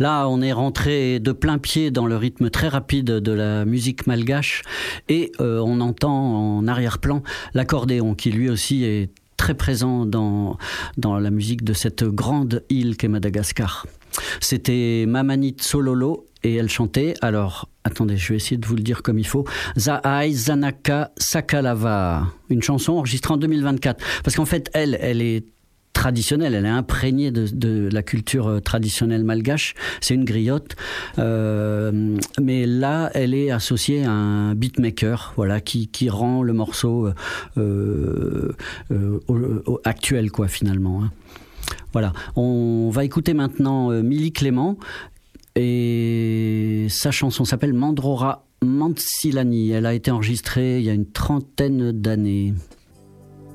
Là, on est rentré de plein pied dans le rythme très rapide de la musique malgache et on entend en arrière-plan l'accordéon qui lui aussi est très présent dans la musique de cette grande île qu'est Madagascar. C'était Mamanit Sololo et elle chantait, alors attendez, je vais essayer de vous le dire comme il faut, Zaai Zanaka Sakalava, une chanson enregistrée en 2024. Parce qu'en fait, elle est traditionnelle, elle est imprégnée de la culture traditionnelle malgache, c'est une griotte, mais là elle est associée à un beatmaker, voilà, qui rend le morceau actuel quoi finalement, hein. Voilà, on va écouter maintenant Milly Clément et sa chanson s'appelle Mandrora Mansilani, elle a été enregistrée il y a une 30aine d'années.